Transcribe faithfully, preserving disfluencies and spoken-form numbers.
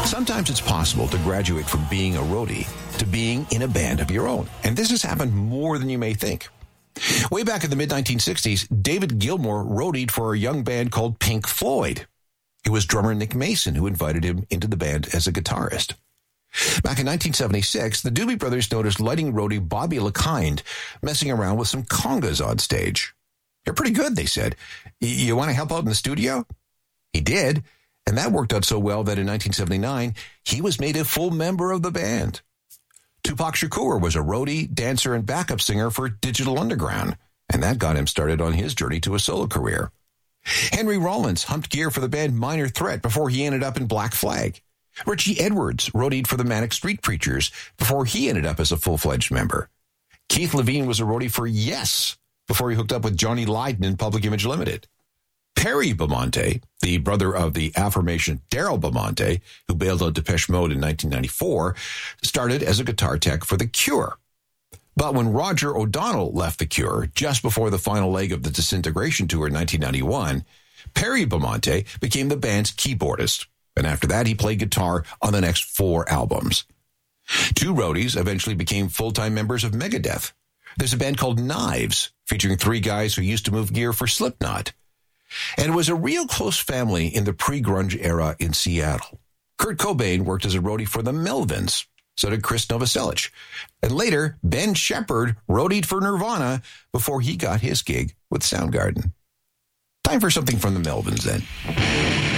Sometimes it's possible to graduate from being a roadie to being in a band of your own. And this has happened more than you may think. Way back in the mid nineteen sixties, David Gilmour roadied for a young band called Pink Floyd. It was drummer Nick Mason who invited him into the band as a guitarist. Back in nineteen seventy-six, the Doobie Brothers noticed lighting roadie Bobby LeKind messing around with some congas on stage. "You're pretty good," they said. "You want to help out in the studio?" He did, and that worked out so well that in nineteen seventy-nine, he was made a full member of the band. Tupac Shakur was a roadie, dancer, and backup singer for Digital Underground, and that got him started on his journey to a solo career. Henry Rollins humped gear for the band Minor Threat before he ended up in Black Flag. Richie Edwards roadied for the Manic Street Preachers before he ended up as a full-fledged member. Keith Levine was a roadie for Yes before he hooked up with Johnny Lydon in Public Image Limited. Perry Beaumonte, the brother of the aforementioned Daryl Beaumonte, who bailed out Depeche Mode in nineteen ninety-four, started as a guitar tech for The Cure. But when Roger O'Donnell left The Cure just before the final leg of the Disintegration Tour in nineteen ninety-one, Perry Beaumonte became the band's keyboardist. And after that, he played guitar on the next four albums. Two roadies eventually became full-time members of Megadeth. There's a band called Knives, featuring three guys who used to move gear for Slipknot. And it was a real close family in the pre-grunge era in Seattle. Kurt Cobain worked as a roadie for the Melvins. So did Chris Novoselic. And later, Ben Shepherd roadied for Nirvana before he got his gig with Soundgarden. Time for something from the Melvins then.